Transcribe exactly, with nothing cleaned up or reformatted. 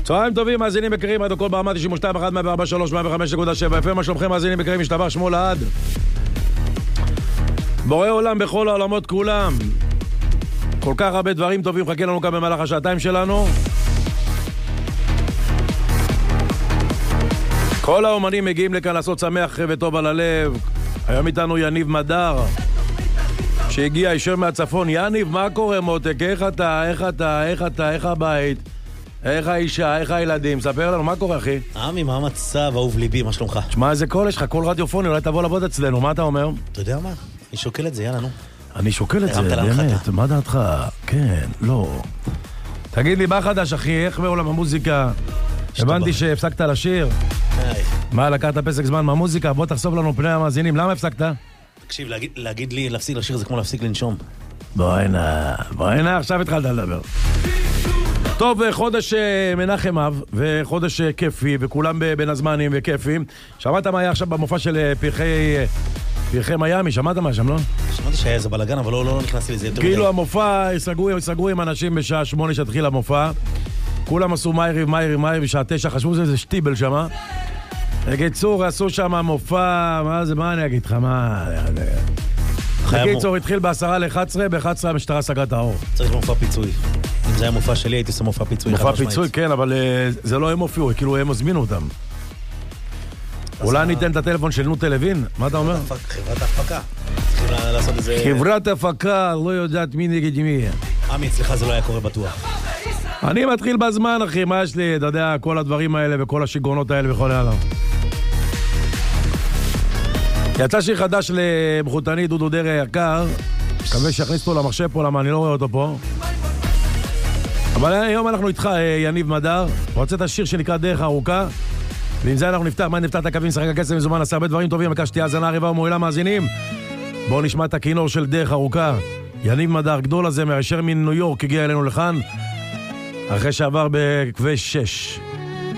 צהריים טובים, מאזינים יקרים, עד הכל ברמה תשעים ושתיים אחת מאה וארבע שלוש מאה וחמש נקודה שבע אף אם. מה שלומכם מאזינים יקרים? משתבח שמו לעד. בורא עולם בכל העולמות כולם. כל כך הרבה דברים טובים חכה לנו כאן במהלך השעתיים שלנו. כל האומנים מגיעים לכאן לעשות שמח וטוב על הלב. היום איתנו יניב מדר שהגיע ישר מהצפון. יניב, מה קורה מותק? איך אתה? איך אתה? איך אתה? איך הבית? איך האישה? איך הילדים? ספר לנו, מה קורה אחי? עמי, מה המצב? אהוב ליבי, מה שלומך? שמע, איזה קול, יש לך קול רדיופוני, אולי תבוא לעבוד אצלנו, מה אתה אומר? אתה יודע מה? אני שוקל את זה, יאללה, נו. אני שוקל את זה, באמת, מה דעתך? כן, לא. תגיד לי, מה חדש אחי? איך בעולם המוזיקה? הבנתי שהפסקת לשיר. מה, לקחת פסק זמן מהמוזיקה? בוא תחשוף לנו פני המאזינים, למה הפסקת? תקשיב, להגיד לי להפסיק לשיר זה כמו להפסיק לנשום. בוא הנה, בוא הנה, עכשיו התחלת לדבר. טוב, חודש מנחם אב, וחודש כיפי, וכולם בין הזמנים וכיפים. שמעת מה היה עכשיו במופע של פרחי, פרחי מיאמי? שמעת מה שם, לא? שמעתי שהיה איזה בלגן, אבל לא, לא נכנסתי לזה יותר. כאילו המופע, סגרו, סגרו עם אנשים בשעה שמונה שהתחיל המופע. כולם עשו מיירי, מיירי, מיירי, בשעה תשע, חשבו שזה שטיבל שמה. בקיצור, עשו שם מופע, מה זה, מה אני אגיד לך, מה... בקיצור, התחיל בעשרה לאחת עשרה, ב-אחת עשרה המשטרה סגרה את האור. צריך מופע פיצוי. אם זה היה מופע שלי, הייתי עושה מופע פיצוי. מופע פיצוי, כן, אבל זה לא הם הופיעו, כאילו הם הזמינו אותם. אולי ניתן את הטלפון של נוטה לוין? מה אתה אומר? חברת ההפקה. צריכים לעשות איזה... חברת ההפקה, לא יודעת מי נגד מי. עמי, אצלך זה לא היה קורה בטוח. אני מתחיל בזמן, אחי, מה יש לי? אתה יודע, כל הדברים האלה וכל השיגעונות האלה וכל הלאה. יצא שיר חדש למחותני דודו דרעי היקר, מקווה שיכניס אותו למחשב פה, למה אני לא רואה אותו פה. אבל היום אנחנו איתך, יניב מדר, רוצה את השיר שנקרא דרך ארוכה, ועם זה אנחנו נפתח, מה נפתח את הקווים, שחק הכסף מזומן, עשה הרבה דברים טובים, מקש שתהיה האזנה רבה ומועילה מאזינים. בואו נשמע את הכינור של דרך ארוכה. יניב מדר, גדול הזה, מהישר מניו יורק, הגיע אלינו לכאן, אחרי שעבר בכביש שש.